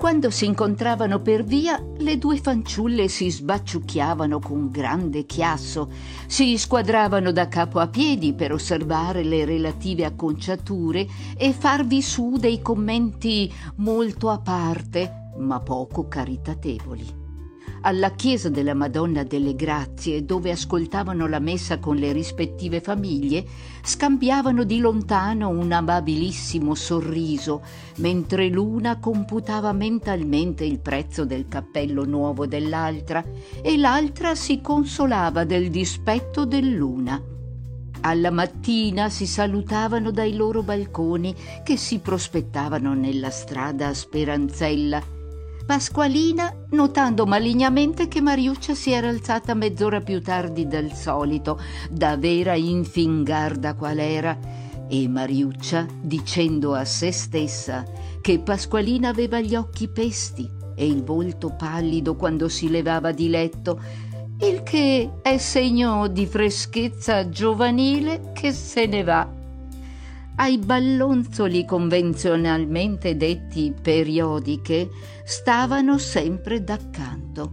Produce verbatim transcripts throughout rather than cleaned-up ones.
Quando si incontravano per via, le due fanciulle si sbacciucchiavano con grande chiasso, si squadravano da capo a piedi per osservare le relative acconciature e farvi su dei commenti molto a parte, ma poco caritatevoli. Alla chiesa della Madonna delle Grazie, dove ascoltavano la messa con le rispettive famiglie, scambiavano di lontano un amabilissimo sorriso, mentre l'una computava mentalmente il prezzo del cappello nuovo dell'altra e l'altra si consolava del dispetto dell'una. Alla mattina si salutavano dai loro balconi che si prospettavano nella strada a Speranzella. Pasqualina, notando malignamente che Mariuccia si era alzata mezz'ora più tardi del solito, da vera infingarda qual era, e Mariuccia, dicendo a se stessa che Pasqualina aveva gli occhi pesti e il volto pallido quando si levava di letto, il che è segno di freschezza giovanile che se ne va. Ai ballonzoli convenzionalmente detti periodiche stavano sempre d'accanto.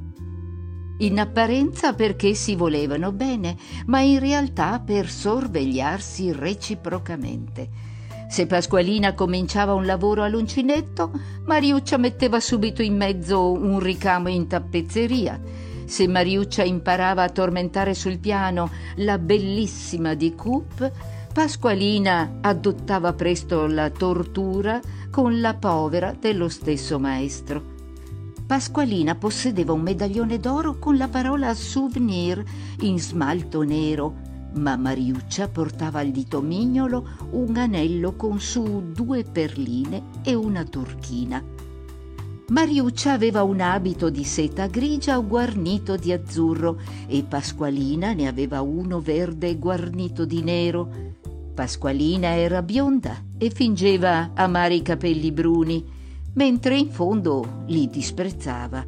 In apparenza perché si volevano bene, ma in realtà per sorvegliarsi reciprocamente. Se Pasqualina cominciava un lavoro all'uncinetto, Mariuccia metteva subito in mezzo un ricamo in tappezzeria. Se Mariuccia imparava a tormentare sul piano la bellissima di Coop, Pasqualina adottava presto la tortura con la povera dello stesso maestro. Pasqualina possedeva un medaglione d'oro con la parola souvenir in smalto nero, ma Mariuccia portava al dito mignolo un anello con su due perline e una turchina. Mariuccia aveva un abito di seta grigia guarnito di azzurro e Pasqualina ne aveva uno verde guarnito di nero. Pasqualina era bionda e fingeva amare i capelli bruni, mentre in fondo li disprezzava.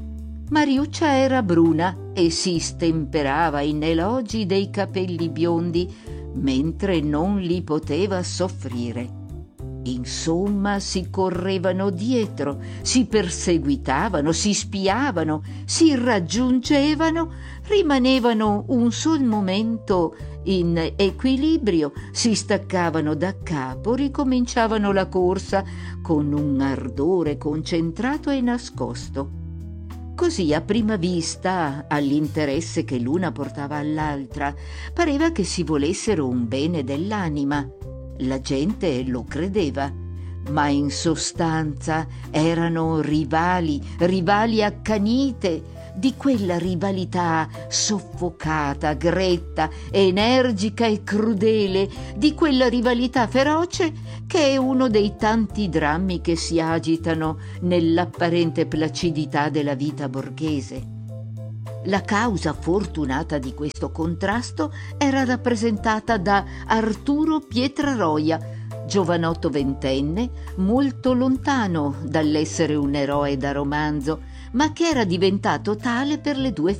Mariuccia era bruna e si stemperava in elogi dei capelli biondi, mentre non li poteva soffrire. Insomma, si correvano dietro, si perseguitavano, si spiavano, si raggiungevano, rimanevano un sol momento in equilibrio, si staccavano da capo, ricominciavano la corsa con un ardore concentrato e nascosto. Così a prima vista, all'interesse che l'una portava all'altra, pareva che si volessero un bene dell'anima. La gente lo credeva, ma in sostanza erano rivali, rivali accanite, di quella rivalità soffocata, gretta, energica e crudele, di quella rivalità feroce che è uno dei tanti drammi che si agitano nell'apparente placidità della vita borghese. La causa fortunata di questo contrasto era rappresentata da Arturo Pietraroia, giovanotto ventenne, molto lontano dall'essere un eroe da romanzo, ma che era diventato tale per le due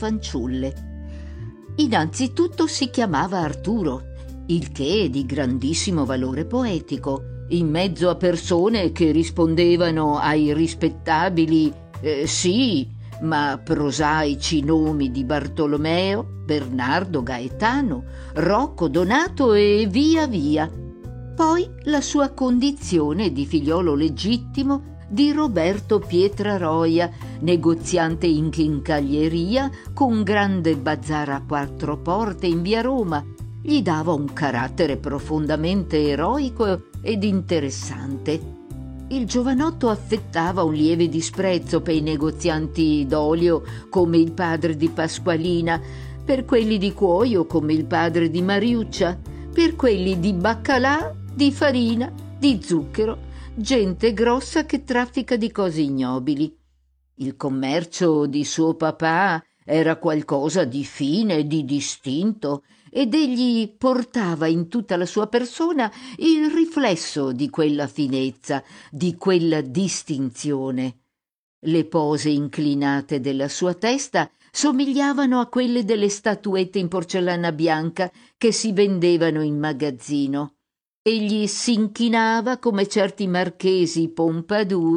fanciulle. Innanzitutto si chiamava Arturo, il che è di grandissimo valore poetico, in mezzo a persone che rispondevano ai rispettabili eh, sì, ma prosaici nomi di Bartolomeo, Bernardo, Gaetano, Rocco, Donato e via via. Poi la sua condizione di figliolo legittimo di Roberto Pietraroia, negoziante in chincaglieria con grande bazar a quattro porte in via Roma, gli dava un carattere profondamente eroico ed interessante. Il giovanotto affettava un lieve disprezzo per i negozianti d'olio come il padre di Pasqualina, per quelli di cuoio come il padre di Mariuccia, per quelli di baccalà, di farina, di zucchero, gente grossa che traffica di cose ignobili. Il commercio di suo papà era qualcosa di fine e di distinto, ed egli portava in tutta la sua persona il riflesso di quella finezza, di quella distinzione. Le pose inclinate della sua testa somigliavano a quelle delle statuette in porcellana bianca che si vendevano in magazzino. Egli s'inchinava come certi marchesi Pompadour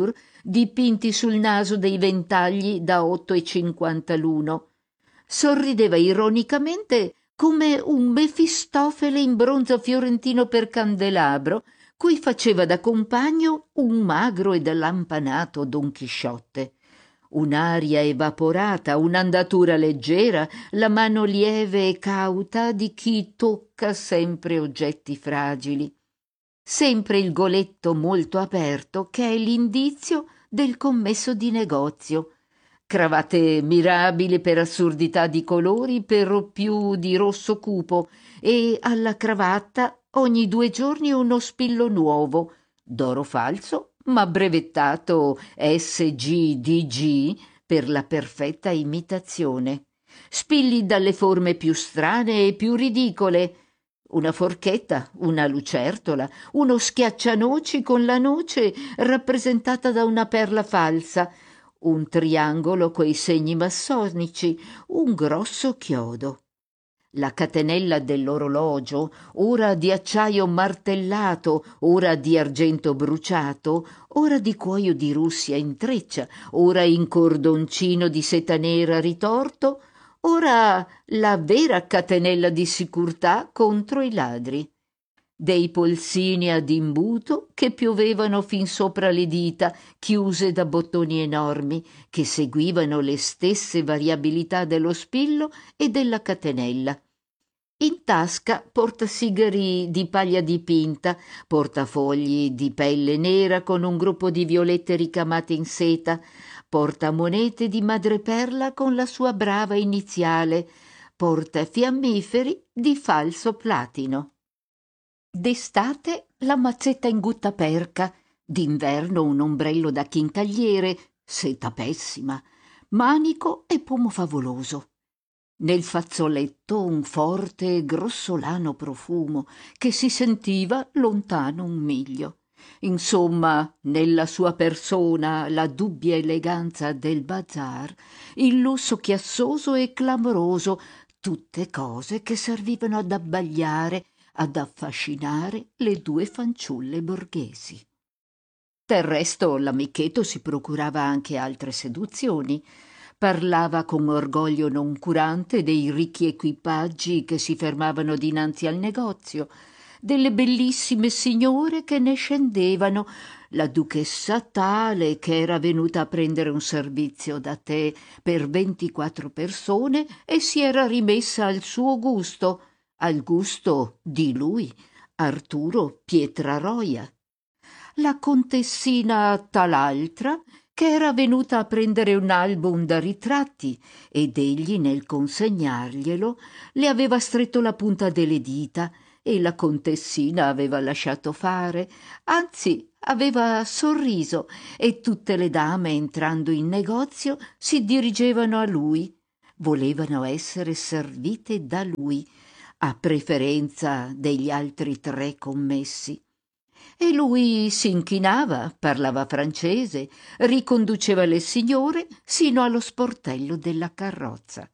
dipinti sul naso dei ventagli da otto e cinquanta l'uno. Sorrideva ironicamente come un Mefistofele in bronzo fiorentino per candelabro, cui faceva da compagno un magro ed allampanato Don Chisciotte. Un'aria evaporata, un'andatura leggera, la mano lieve e cauta di chi tocca sempre oggetti fragili. Sempre il goletto molto aperto, che è l'indizio del commesso di negozio. Cravatte mirabili per assurdità di colori, per più di rosso cupo, e alla cravatta ogni due giorni uno spillo nuovo, d'oro falso, ma brevettato S G D G per la perfetta imitazione. Spilli dalle forme più strane e più ridicole. Una forchetta, una lucertola, uno schiaccianoci con la noce rappresentata da una perla falsa, un triangolo coi segni massonici, un grosso chiodo. La catenella dell'orologio, ora di acciaio martellato, ora di argento bruciato, ora di cuoio di Russia in treccia, ora in cordoncino di seta nera ritorto, ora la vera catenella di sicurtà contro i ladri. Dei polsini ad imbuto che piovevano fin sopra le dita, chiuse da bottoni enormi, che seguivano le stesse variabilità dello spillo e della catenella. In tasca portasigari di paglia dipinta, portafogli di pelle nera con un gruppo di violette ricamate in seta, portamonete di madreperla con la sua brava iniziale, portafiammiferi di falso platino. D'estate la mazzetta in guttaperca, d'inverno un ombrello da chincagliere, seta pessima, manico e pomo favoloso. Nel fazzoletto un forte e grossolano profumo che si sentiva lontano un miglio. Insomma, nella sua persona la dubbia eleganza del bazar, il lusso chiassoso e clamoroso, tutte cose che servivano ad abbagliare, ad affascinare le due fanciulle borghesi. Del resto l'amichetto si procurava anche altre seduzioni. Parlava con orgoglio noncurante dei ricchi equipaggi che si fermavano dinanzi al negozio, delle bellissime signore che ne scendevano, la duchessa tale che era venuta a prendere un servizio da tè per ventiquattro persone e si era rimessa al suo gusto, al gusto di lui, Arturo Pietraroia. La contessina tal'altra che era venuta a prendere un album da ritratti ed egli nel consegnarglielo le aveva stretto la punta delle dita e la contessina aveva lasciato fare, anzi aveva sorriso e tutte le dame entrando in negozio si dirigevano a lui, volevano essere servite da lui, a preferenza degli altri tre commessi. E lui s'inchinava, parlava francese, riconduceva le signore sino allo sportello della carrozza.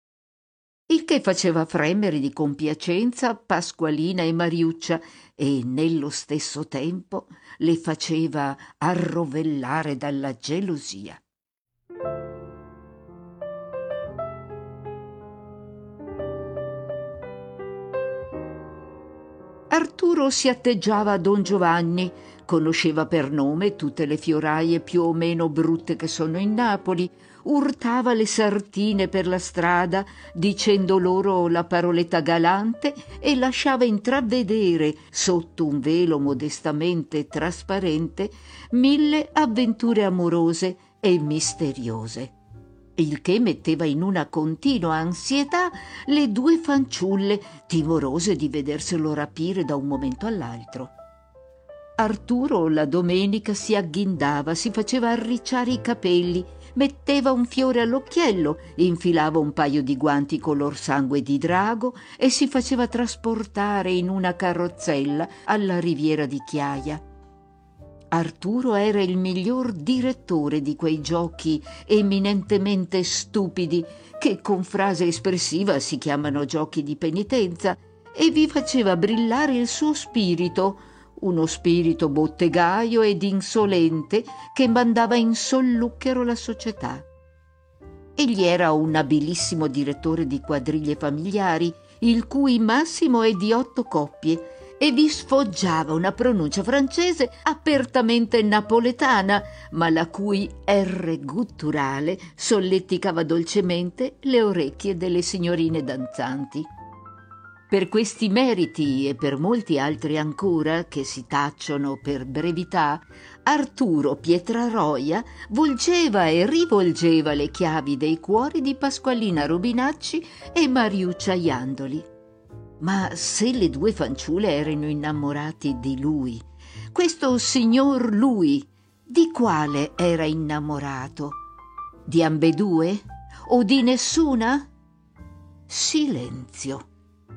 Il che faceva fremere di compiacenza Pasqualina e Mariuccia e nello stesso tempo le faceva arrovellare dalla gelosia. Arturo si atteggiava a Don Giovanni, conosceva per nome tutte le fioraie più o meno brutte che sono in Napoli, urtava le sartine per la strada dicendo loro la paroletta galante e lasciava intravedere, sotto un velo modestamente trasparente, mille avventure amorose e misteriose, il che metteva in una continua ansietà le due fanciulle, timorose di vederselo rapire da un momento all'altro. Arturo la domenica si agghindava, si faceva arricciare i capelli, metteva un fiore all'occhiello, infilava un paio di guanti color sangue di drago e si faceva trasportare in una carrozzella alla Riviera di Chiaia. Arturo era il miglior direttore di quei giochi eminentemente stupidi che con frase espressiva si chiamano giochi di penitenza, e vi faceva brillare il suo spirito, uno spirito bottegaio ed insolente che mandava in solluchero la società. Egli era un abilissimo direttore di quadriglie familiari, il cui massimo è di otto coppie, e vi sfoggiava una pronuncia francese apertamente napoletana, ma la cui erre gutturale solleticava dolcemente le orecchie delle signorine danzanti. Per questi meriti e per molti altri ancora, che si tacciono per brevità, Arturo Pietraroia volgeva e rivolgeva le chiavi dei cuori di Pasqualina Rubinacci e Mariuccia Jandoli. Ma se le due fanciulle erano innamorati di lui, questo signor lui, di quale era innamorato? Di ambedue? O di nessuna? Silenzio.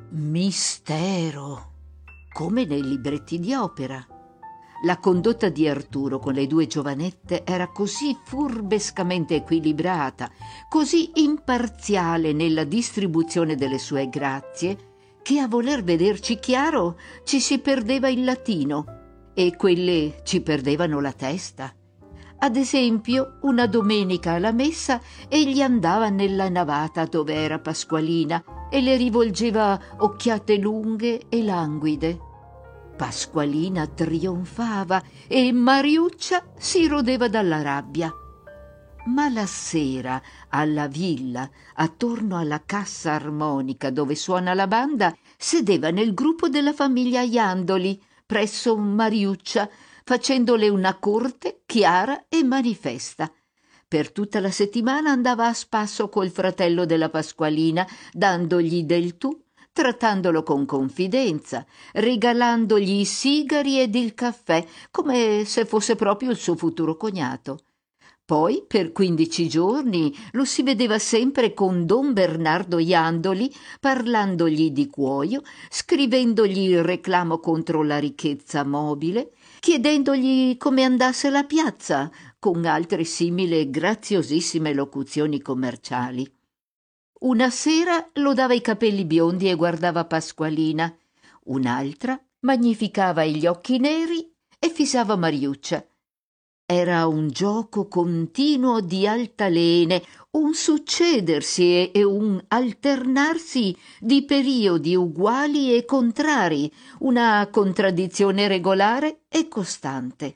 Mistero, come nei libretti di opera. La condotta di Arturo con le due giovanette era così furbescamente equilibrata, così imparziale nella distribuzione delle sue grazie, che a voler vederci chiaro ci si perdeva il latino e quelle ci perdevano la testa. Ad esempio, una domenica alla messa egli andava nella navata dove era Pasqualina e le rivolgeva occhiate lunghe e languide. Pasqualina trionfava e Mariuccia si rodeva dalla rabbia. Ma la sera, alla villa, attorno alla cassa armonica dove suona la banda, sedeva nel gruppo della famiglia Jandoli, presso Mariuccia, facendole una corte chiara e manifesta. Per tutta la settimana andava a spasso col fratello della Pasqualina, dandogli del tu, trattandolo con confidenza, regalandogli i sigari ed il caffè, come se fosse proprio il suo futuro cognato. Poi, per quindici giorni, lo si vedeva sempre con don Bernardo Jandoli, parlandogli di cuoio, scrivendogli il reclamo contro la ricchezza mobile, chiedendogli come andasse la piazza, con altre simili graziosissime locuzioni commerciali. Una sera lodava i capelli biondi e guardava Pasqualina, un'altra magnificava gli occhi neri e fissava Mariuccia. Era un gioco continuo di altalene, un succedersi e un alternarsi di periodi uguali e contrari, una contraddizione regolare e costante.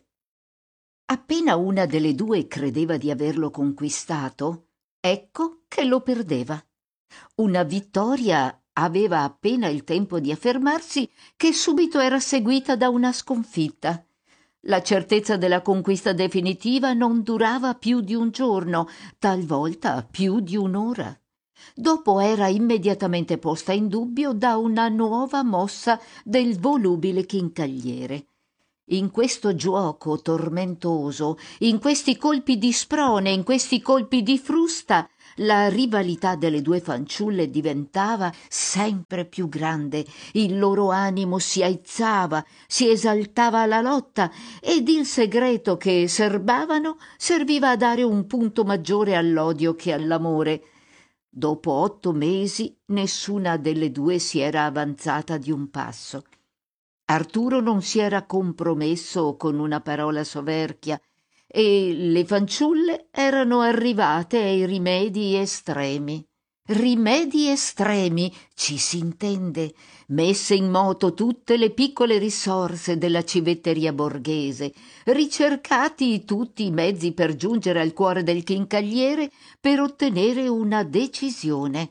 Appena una delle due credeva di averlo conquistato, ecco che lo perdeva. Una vittoria aveva appena il tempo di affermarsi che subito era seguita da una sconfitta. La certezza della conquista definitiva non durava più di un giorno, talvolta più di un'ora. Dopo era immediatamente posta in dubbio da una nuova mossa del volubile chincagliere. In questo giuoco tormentoso, in questi colpi di sprone, in questi colpi di frusta, la rivalità delle due fanciulle diventava sempre più grande, il loro animo si aizzava, si esaltava alla lotta ed il segreto che serbavano serviva a dare un punto maggiore all'odio che all'amore. Dopo otto mesi nessuna delle due si era avanzata di un passo. Arturo non si era compromesso con una parola soverchia e le fanciulle erano arrivate ai rimedi estremi. Rimedi estremi, ci si intende, messe in moto tutte le piccole risorse della civetteria borghese, ricercati tutti i mezzi per giungere al cuore del chincagliere per ottenere una decisione.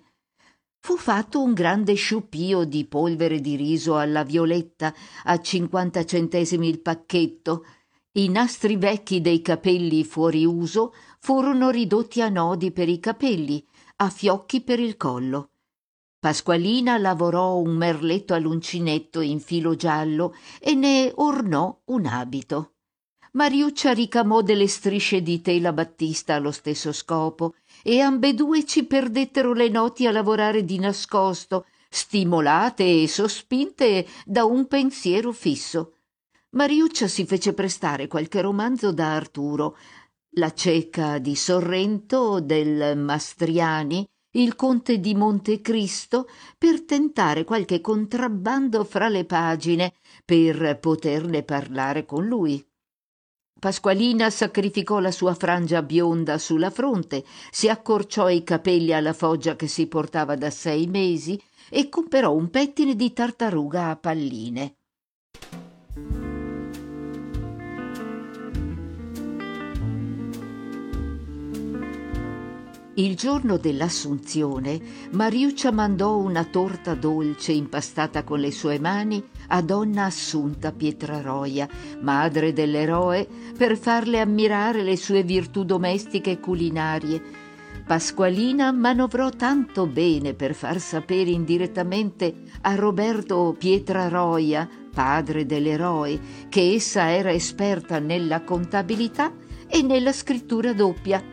Fu fatto un grande sciupio di polvere di riso alla violetta a cinquanta centesimi il pacchetto. I nastri vecchi dei capelli fuori uso furono ridotti a nodi per i capelli, a fiocchi per il collo. Pasqualina lavorò un merletto all'uncinetto in filo giallo e ne ornò un abito. Mariuccia ricamò delle strisce di tela battista allo stesso scopo e ambedue ci perdettero le noti a lavorare di nascosto, stimolate e sospinte da un pensiero fisso. Mariuccia si fece prestare qualche romanzo da Arturo, La cieca di Sorrento del Mastriani il conte di Montecristo, per tentare qualche contrabbando fra le pagine, per poterne parlare con lui. Pasqualina sacrificò la sua frangia bionda sulla fronte, si accorciò i capelli alla foggia che si portava da sei mesi e comperò un pettine di tartaruga a palline. Il giorno dell'Assunzione, Mariuccia mandò una torta dolce impastata con le sue mani a donna Assunta Pietraroia, madre dell'eroe, per farle ammirare le sue virtù domestiche e culinarie. Pasqualina manovrò tanto bene per far sapere indirettamente a Roberto Pietraroia, padre dell'eroe, che essa era esperta nella contabilità e nella scrittura doppia.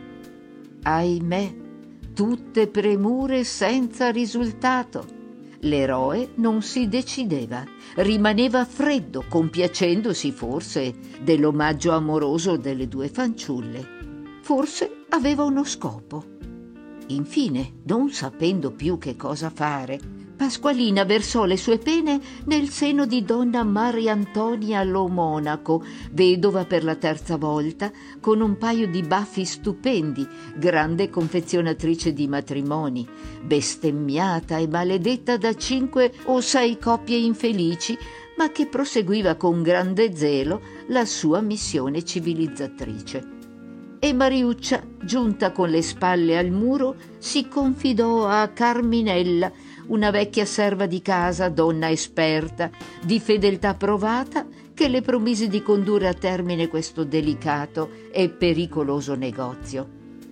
Ahimè, tutte premure senza risultato. L'eroe non si decideva, rimaneva freddo, compiacendosi forse dell'omaggio amoroso delle due fanciulle. Forse aveva uno scopo. Infine, non sapendo più che cosa fare, Pasqualina versò le sue pene nel seno di donna Mariantonia Lo Monaco, vedova per la terza volta, con un paio di baffi stupendi, grande confezionatrice di matrimoni, bestemmiata e maledetta da cinque o sei coppie infelici, ma che proseguiva con grande zelo la sua missione civilizzatrice. E Mariuccia, giunta con le spalle al muro, si confidò a Carminella, una vecchia serva di casa, donna esperta, di fedeltà provata, che le promise di condurre a termine questo delicato e pericoloso negozio.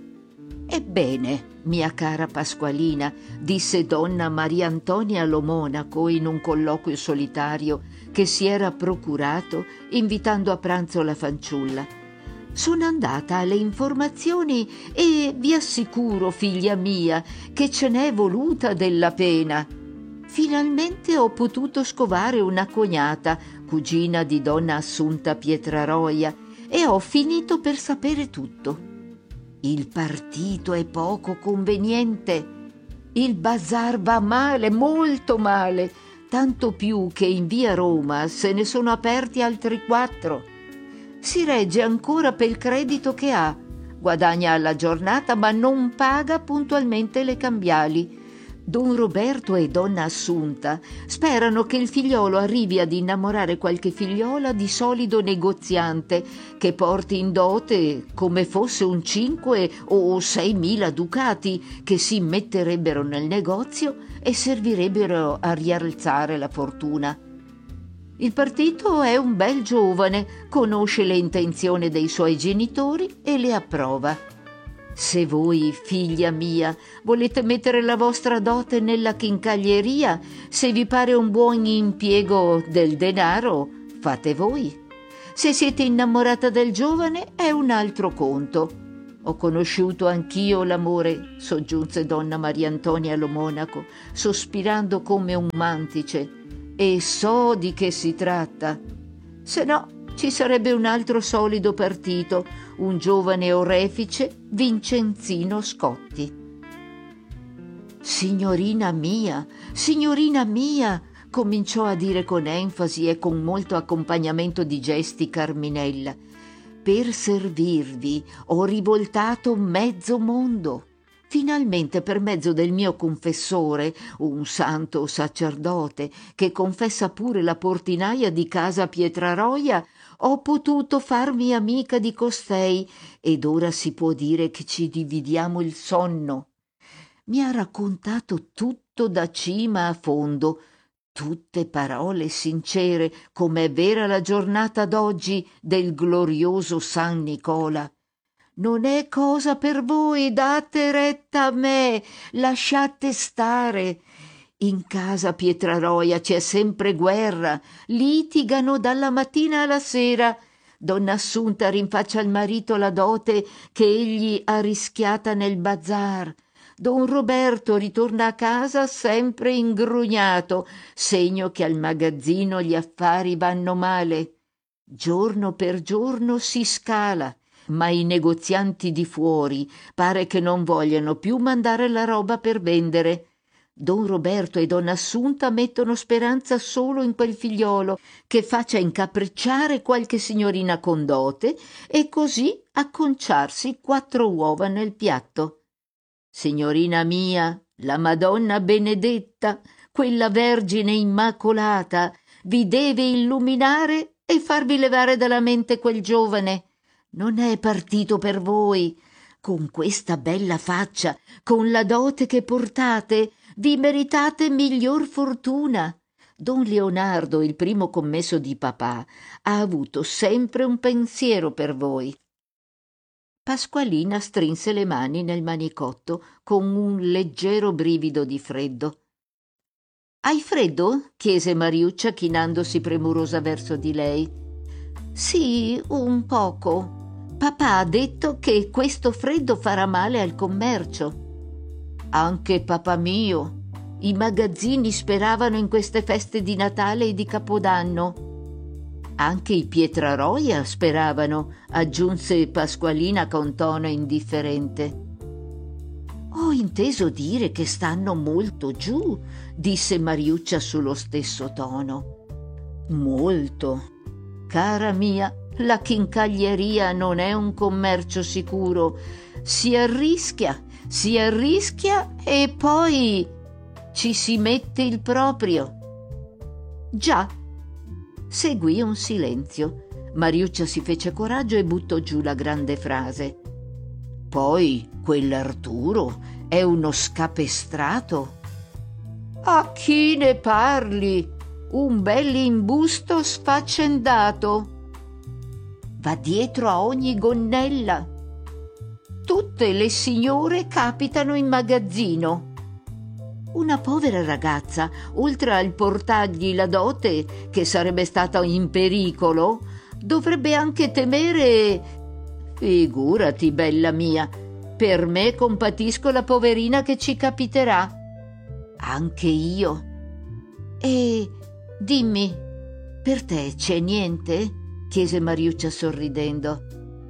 «Ebbene, mia cara Pasqualina», disse donna Maria Antonia Lo Monaco in un colloquio solitario che si era procurato invitando a pranzo la fanciulla, «sono andata alle informazioni e vi assicuro, figlia mia, che ce n'è voluta della pena. Finalmente ho potuto scovare una cognata, cugina di donna Assunta Pietraroia, e ho finito per sapere tutto. Il partito è poco conveniente. Il bazar va male, molto male, tanto più che in via Roma se ne sono aperti altri quattro. Si regge ancora pel credito che ha, guadagna alla giornata ma non paga puntualmente le cambiali. Don Roberto e donna Assunta sperano che il figliolo arrivi ad innamorare qualche figliola di solido negoziante che porti in dote come fosse un cinque o sei mila ducati che si metterebbero nel negozio e servirebbero a rialzare la fortuna. Il partito è un bel giovane, conosce le intenzioni dei suoi genitori e le approva. Se voi, figlia mia, volete mettere la vostra dote nella chincaglieria, se vi pare un buon impiego del denaro, fate voi. Se siete innamorata del giovane è un altro conto. Ho conosciuto anch'io l'amore, soggiunse donna Maria Antonia Lo Monaco, sospirando come un mantice, e so di che si tratta. Se no, ci sarebbe un altro solido partito, un giovane orefice, Vincenzino Scotti. Signorina mia, signorina mia, cominciò a dire con enfasi e con molto accompagnamento di gesti Carminella, per servirvi ho rivoltato mezzo mondo. Finalmente, per mezzo del mio confessore, un santo sacerdote che confessa pure la portinaia di casa Pietraroia, ho potuto farmi amica di costei ed ora si può dire che ci dividiamo il sonno. Mi ha raccontato tutto da cima a fondo, tutte parole sincere, com'è vera la giornata d'oggi del glorioso San Nicola. Non è cosa per voi, date retta a me, lasciate stare. In casa Pietraroia c'è sempre guerra, litigano dalla mattina alla sera. Donna Assunta rinfaccia al marito la dote che egli ha rischiata nel bazar. Don Roberto ritorna a casa sempre ingrugnato, segno che al magazzino gli affari vanno male. Giorno per giorno si scala. ma i negozianti di fuori pare che non vogliano più mandare la roba per vendere. Don Roberto e donna Assunta mettono speranza solo in quel figliolo che faccia incapricciare qualche signorina con dote e così acconciarsi quattro uova nel piatto. Signorina mia, la Madonna Benedetta, quella Vergine Immacolata, vi deve illuminare e farvi levare dalla mente quel giovane. Non è partito per voi. Con questa bella faccia, con la dote che portate, vi meritate miglior fortuna. Don Leonardo, il primo commesso di papà, ha avuto sempre un pensiero per voi. Pasqualina strinse le mani nel manicotto con un leggero brivido di freddo. «Hai freddo?» chiese Mariuccia chinandosi premurosa verso di lei. «Sì, un poco. Papà ha detto che questo freddo farà male al commercio». «Anche papà mio. I magazzini speravano in queste feste di Natale e di Capodanno». «Anche i Pietraroia speravano», aggiunse Pasqualina con tono indifferente. «Ho inteso dire che stanno molto giù», disse Mariuccia sullo stesso tono. «Molto. Cara mia, la chincaglieria non è un commercio sicuro. Si arrischia, si arrischia e poi ci si mette il proprio». «Già». Seguì un silenzio. Mariuccia si fece coraggio e buttò giù la grande frase. «Poi quell'Arturo è uno scapestrato». «A chi ne parli? Un bell'imbusto sfaccendato. Va dietro a ogni gonnella. Tutte le signore capitano in magazzino. Una povera ragazza, oltre al portargli la dote, che sarebbe stata in pericolo, dovrebbe anche temere. Figurati, bella mia, per me compatisco la poverina che ci capiterà. Anche io. E dimmi, per te c'è niente?» chiese Mariuccia sorridendo.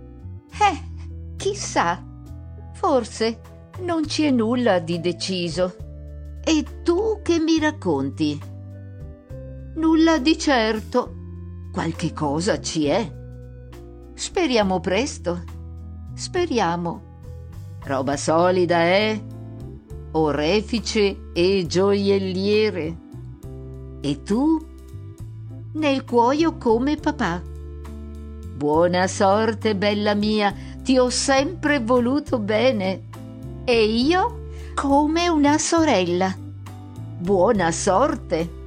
«Eh, chissà, forse non ci è nulla di deciso. E tu che mi racconti?» «Nulla di certo. Qualche cosa ci è. Speriamo presto. Speriamo. Roba solida, eh? Orefice e gioielliere. E tu?» «Nel cuoio come papà». «Buona sorte, bella mia, ti ho sempre voluto bene». «E io?» «Come una sorella». «Buona sorte».